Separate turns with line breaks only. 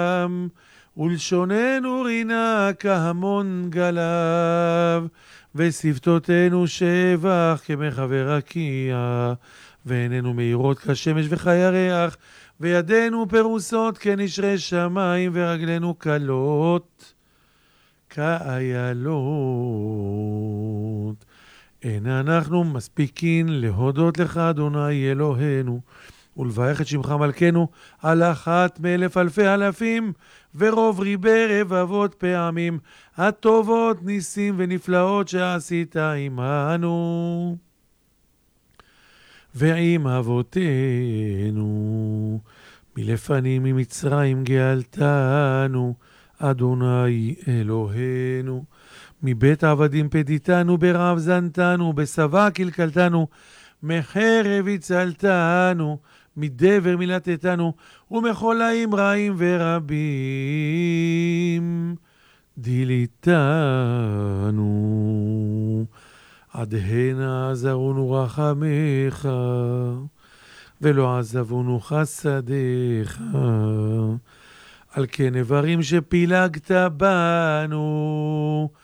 ולשוננו רינה כהמון גלב, ושפתותינו שבח כמחבר רקיע, ועינינו מאירות כשמש וכירח, וידינו פרוסות כנשרי שמיים, ורגלינו קלות כאיילות. אין אנחנו מספיקין להודות לך אדוני אלוהינו, ולברך את שמך מלכנו על אחת מאלף אלפי אלפים, ורוב ריבי רבבות פעמים, הטובות ניסים ונפלאות שעשית עמנו ועם אבותינו, מלפנים ממצרים גאלתנו אדוני אלוהינו, מבית עבדים פדיתנו, ברעב זנתנו, בשבע קלקלתנו, מחרב הצלתנו, מדבר מילתתנו, ומחולאים רעים ורבים דיליתנו. עד הנה עזרונו רחמך, ולא עזבונו חסדיך. על כן איברים שפילגת בנו,